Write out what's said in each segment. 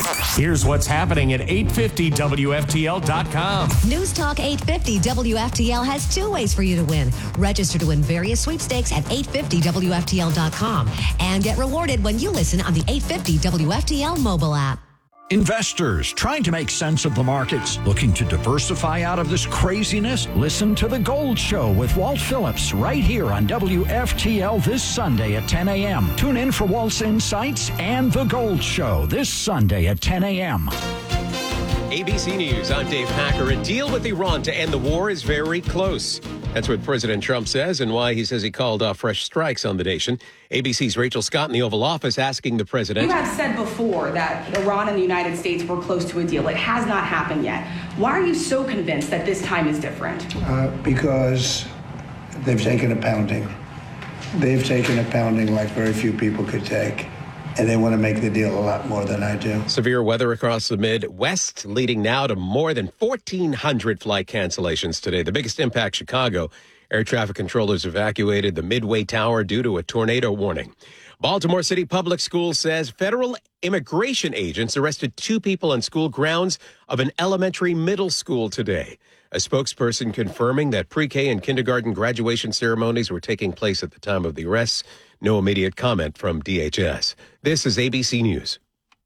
Here's what's happening at 850WFTL.com. News Talk 850 WFTL has two ways for you to win. Register to win various sweepstakes at 850WFTL.com and get rewarded when you listen on the 850 WFTL mobile app. Investors trying to make sense of the markets, looking to diversify out of this craziness? Listen to The Gold Show with Walt Phillips right here on WFTL this Sunday at 10 a.m. Tune in for Walt's insights and The Gold Show this Sunday at 10 a.m. ABC News, I'm Dave Packer. A deal with Iran to end the war is very close. That's what President Trump says and why he says he called off fresh strikes on the nation. ABC's Rachel Scott in the Oval Office asking the president. You have said before that Iran and the United States were close to a deal. It has not happened yet. Why are you so convinced that this time is different? Because they've taken a pounding. They've taken a pounding like very few people could take. And they want to make the deal a lot more than I do. Severe weather across the Midwest, leading now to more than 1,400 flight cancellations today. The biggest impact, Chicago. Air traffic controllers evacuated the Midway Tower due to a tornado warning. Baltimore City Public Schools says federal immigration agents arrested two people on school grounds of an elementary middle school today. A spokesperson confirming that pre-K and kindergarten graduation ceremonies were taking place at the time of the arrests. No immediate comment from DHS. This is ABC News.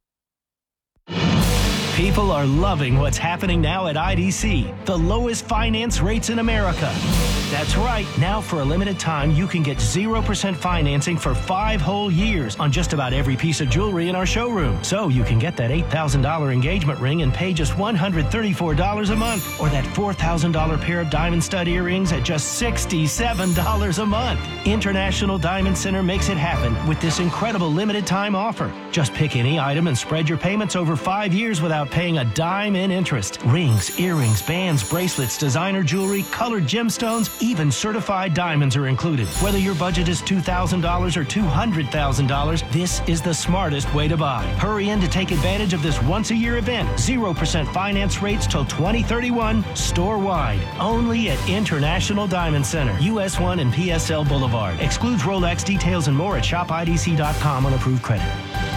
People are loving what's happening now at IDC, the lowest finance rates in America. That's right. Now, for a limited time, you can get 0% financing for 5 whole years on just about every piece of jewelry in our showroom. So you can get that $8,000 engagement ring and pay just $134 a month, or that $4,000 pair of diamond stud earrings at just $67 a month. International Diamond Center makes it happen with this incredible limited time offer. Just pick any item and spread your payments over 5 years without paying a dime in interest. Rings, earrings, bands, bracelets, designer jewelry, colored gemstones, even certified diamonds are included. Whether your budget is $2,000 or $200,000, this is the smartest way to buy. Hurry in to take advantage of this once-a-year event. 0% finance rates till 2031, store-wide. Only at International Diamond Center, US 1 and PSL Boulevard. Excludes Rolex. Details and more at shopidc.com on approved credit.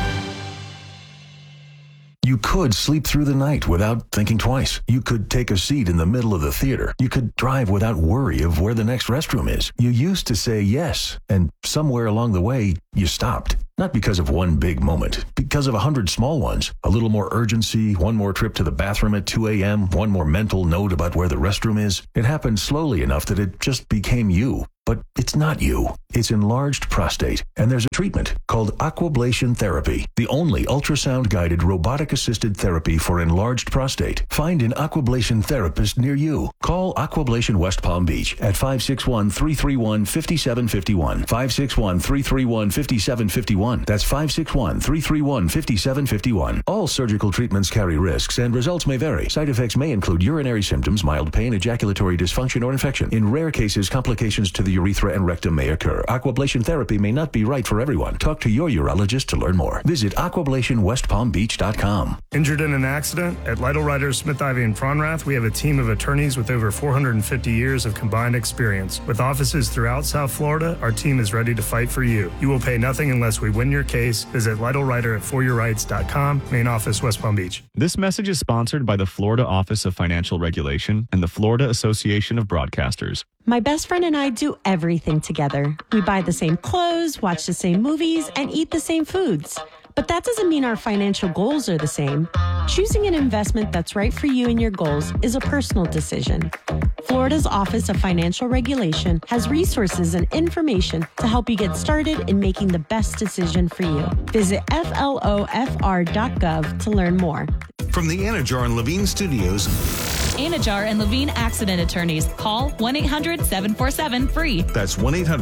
You could sleep through the night without thinking twice. You could take a seat in the middle of the theater. You could drive without worry of where the next restroom is. You used to say yes, and somewhere along the way, you stopped. Not because of one big moment, because of 100 small ones. A little more urgency, one more trip to the bathroom at 2 a.m., one more mental note about where the restroom is. It happened slowly enough that it just became you. But it's not you. It's enlarged prostate, and there's a treatment called Aquablation Therapy, the only ultrasound-guided robotic-assisted therapy for enlarged prostate. Find an Aquablation therapist near you. Call Aquablation West Palm Beach at 561-331-5751. 561-331-5751. That's 561-331-5751. All surgical treatments carry risks, and results may vary. Side effects may include urinary symptoms, mild pain, ejaculatory dysfunction, or infection. In rare cases, complications to the urethra and rectum may occur. Aquablation therapy may not be right for everyone. Talk to your urologist to learn more. Visit aquablationwestpalmbeach.com. Injured in an accident? At Lytle Writers, Smith, Ivey, and Fronrath, we have a team of attorneys with over 450 years of combined experience. With offices throughout South Florida, our team is ready to fight for you. You will pay nothing unless we win your case. Visit LytleWriter at foryourrights.com. Main office, West Palm Beach. This message is sponsored by the Florida Office of Financial Regulation and the Florida Association of Broadcasters. My best friend and I do everything together. We buy the same clothes, watch the same movies, and eat the same foods. But that doesn't mean our financial goals are the same. Choosing an investment that's right for you and your goals is a personal decision. Florida's Office of Financial Regulation has resources and information to help you get started in making the best decision for you. Visit flofr.gov to learn more. From the Anajar and Levine Studios, Anajar and Levine Accident Attorneys. Call 1-800-747-FREE. That's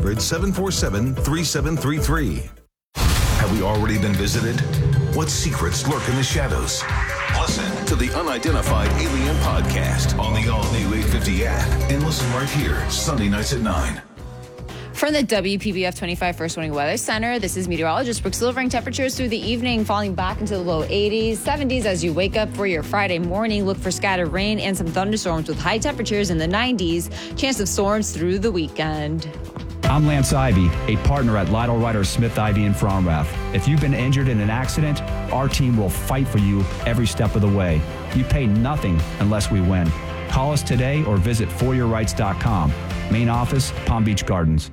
1-800-747-3733. Have we already been visited? What secrets lurk in the shadows? Listen to the Unidentified Alien Podcast on the all-new 850 app and listen right here, Sunday nights at 9. From the WPBF 25 First Warning Weather Center, this is meteorologist Brooke Silvering. Temperatures through the evening falling back into the low 80s, 70s as you wake up for your Friday morning. Look for scattered rain and some thunderstorms with high temperatures in the 90s. Chance of storms through the weekend. I'm Lance Ivy, a partner at Lytle Ryder Smith Ivy in Fromrath. If you've been injured in an accident, our team will fight for you every step of the way. You pay nothing unless we win. Call us today or visit foryourrights.com. Main office, Palm Beach Gardens.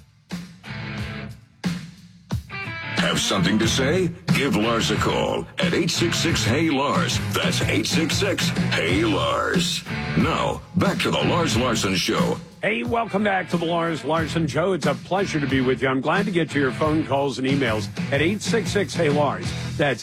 Have something to say? Give Lars a call at 866-HEY-LARS. That's 866-HEY-LARS. Now, back to the Lars Larson Show. Hey, welcome back to the Lars Larson Show. It's a pleasure to be with you. I'm glad to get to your phone calls and emails at 866-HEY-LARS. That's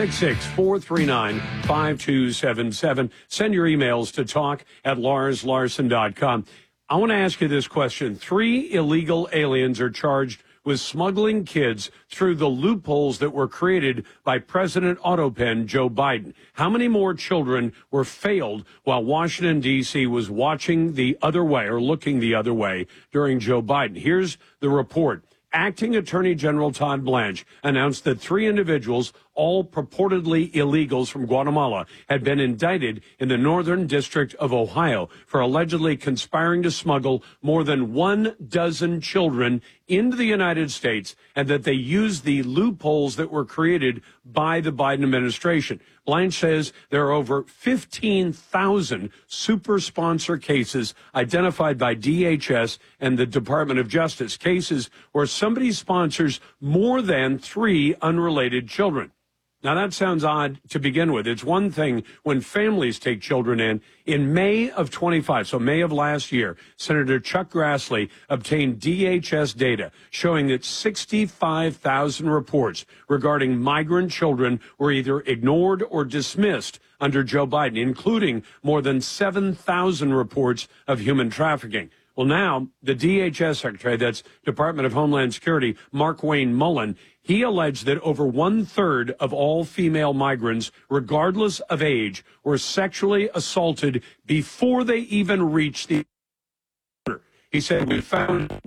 866-439-5277. Send your emails to talk@larslarson.com. I want to ask you this question. 3 illegal aliens are charged with smuggling kids through the loopholes that were created by President Autopen Joe Biden. How many more children were failed while Washington, D.C. was watching the other way or looking the other way during Joe Biden? Here's the report. Acting Attorney General Todd Blanche announced that 3 individuals, all purportedly illegals from Guatemala, had been indicted in the Northern District of Ohio for allegedly conspiring to smuggle more than 12 children into the United States, and that they used the loopholes that were created by the Biden administration. Blanche says there are over 15,000 super sponsor cases identified by DHS and the Department of Justice, cases where somebody sponsors more than 3 unrelated children. Now, that sounds odd to begin with. It's one thing when families take children in. In May of 25, so May of last year, Senator Chuck Grassley obtained DHS data showing that 65,000 reports regarding migrant children were either ignored or dismissed under Joe Biden, including more than 7,000 reports of human trafficking. Well, now the DHS Secretary, that's Department of Homeland Security, Mark Wayne Mullen, he alleged that over 1/3 of all female migrants, regardless of age, were sexually assaulted before they even reached the border. He said, we found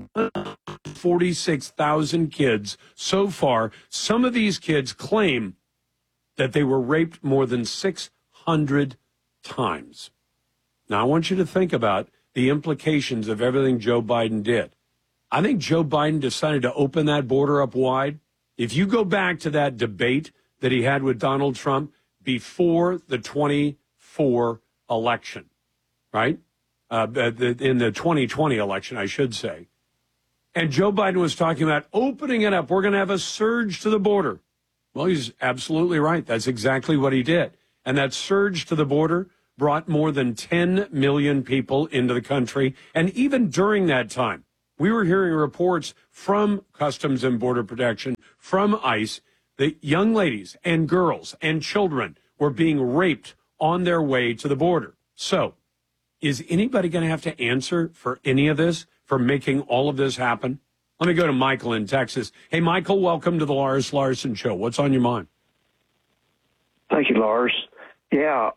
46,000 kids so far. Some of these kids claim that they were raped more than 600 times. Now, I want you to think about the implications of everything Joe Biden did. I think Joe Biden decided to open that border up wide. If you go back to that debate that he had with Donald Trump before the 24 election, right? In the 2020 election, I should say. And Joe Biden was talking about opening it up. We're going to have a surge to the border. Well, he's absolutely right. That's exactly what he did. And that surge to the border brought more than 10 million people into the country. And even during that time, we were hearing reports from Customs and Border Protection, from ICE, that young ladies and girls and children were being raped on their way to the border. So is anybody going to have to answer for any of this, for making all of this happen? Let me go to Michael in Texas. Hey, Michael, welcome to the Lars Larson Show. What's on your mind? Thank you, Lars. Yeah,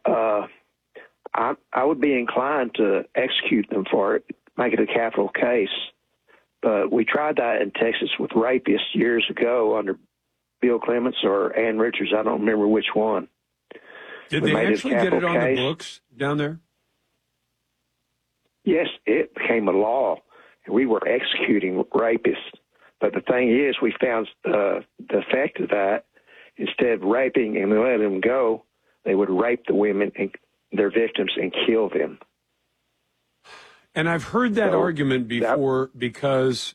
I would be inclined to execute them for it, make it a capital case. But we tried that in Texas with rapists years ago under Bill Clements or Ann Richards. I don't remember which one. Did they actually get it on the books down there? Yes, it became a law. We were executing rapists. But the thing is, we found the effect of that. Instead of raping and letting them go, they would rape the women and their victims and kill them. And I've heard that argument before because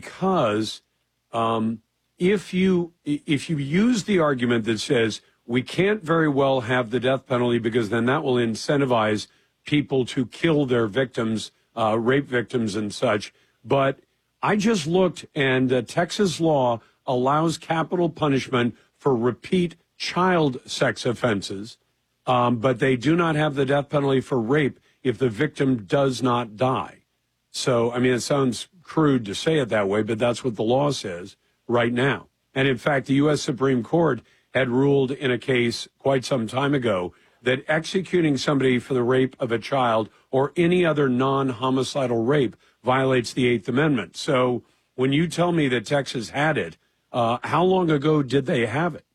if you use the argument that says we can't very well have the death penalty because then that will incentivize people to kill their victims, rape victims and such. But I just looked, and Texas law allows capital punishment for repeat child sex offenses, but they do not have the death penalty for rape if the victim does not die. So, I mean, it sounds crude to say it that way, but that's what the law says right now. And in fact, the U.S. Supreme Court had ruled in a case quite some time ago that executing somebody for the rape of a child or any other non-homicidal rape violates the Eighth Amendment. So when you tell me that Texas had it, how long ago did they have it?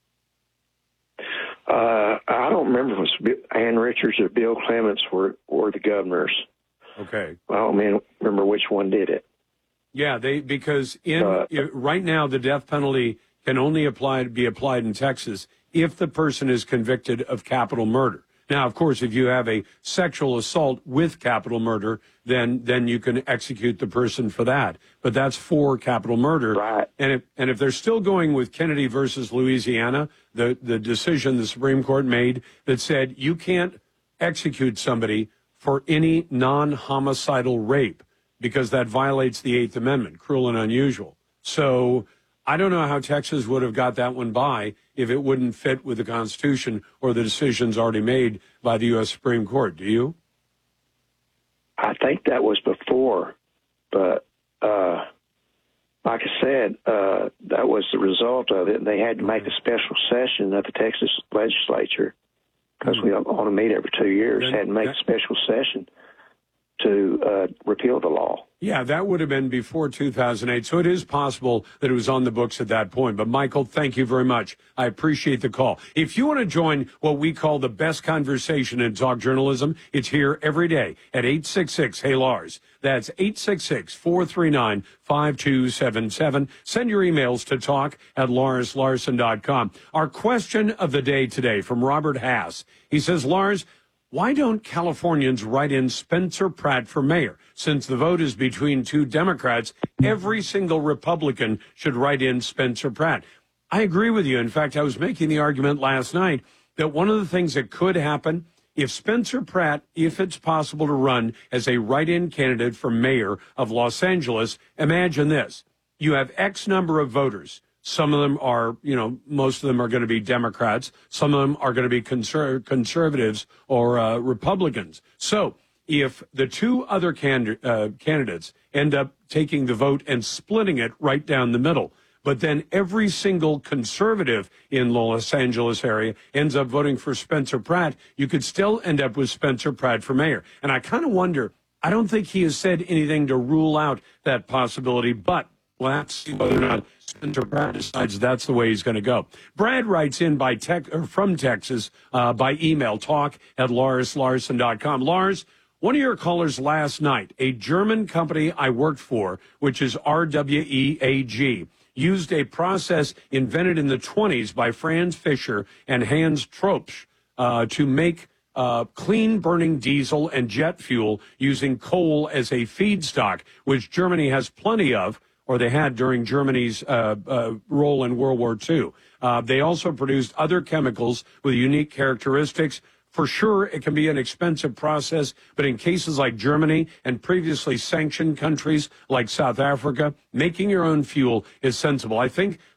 I don't remember if it was Ann Richards or Bill Clements were the governors. Okay. I don't remember which one did it. Yeah, because right now the death penalty can only be applied in Texas if the person is convicted of capital murder. Now, of course, if you have a sexual assault with capital murder, then you can execute the person for that. But that's for capital murder. Right. And if they're still going with Kennedy versus Louisiana, the decision the Supreme Court made that said you can't execute somebody for any non-homicidal rape because that violates the Eighth Amendment, cruel and unusual. So I don't know how Texas would have got that one by if it wouldn't fit with the Constitution or the decisions already made by the U.S. Supreme Court. Do you? I think that was before, but like I said, that was the result of it. And they had to make a special session of the Texas legislature because we want to meet every 2 years. Had to make a special session to repeal the law. Yeah, that would have been before 2008. So it is possible that it was on the books at that point. But, Michael, thank you very much. I appreciate the call. If you want to join what we call the best conversation in talk journalism, it's here every day at 866-HEY-LARS. That's 866-439-5277. Send your emails to talk@LarsLarson.com. Our question of the day today from Robert Hass. He says, Lars, why don't Californians write in Spencer Pratt for mayor? Since the vote is between two Democrats, every single Republican should write in Spencer Pratt. I agree with you. In fact, I was making the argument last night that one of the things that could happen if Spencer Pratt, if it's possible to run as a write-in candidate for mayor of Los Angeles, imagine this. You have X number of voters. Some of them are, most of them are going to be Democrats. Some of them are going to be conservatives or Republicans. So if the two other candidates end up taking the vote and splitting it right down the middle, but then every single conservative in the Los Angeles area ends up voting for Spencer Pratt, you could still end up with Spencer Pratt for mayor. And I kind of wonder, I don't think he has said anything to rule out that possibility, but we'll have to see whether or not Spencer Pratt decides that's the way he's going to go. Brad writes in from Texas by email, talk@LarsLarson.com. Lars, one of your callers last night, a German company I worked for, which is RWEAG, used a process invented in the 1920s by Franz Fischer and Hans Tropsch to make clean burning diesel and jet fuel using coal as a feedstock, which Germany has plenty of, or they had during Germany's role in World War II. They also produced other chemicals with unique characteristics. For sure, it can be an expensive process, but in cases like Germany and previously sanctioned countries like South Africa, making your own fuel is sensible. I think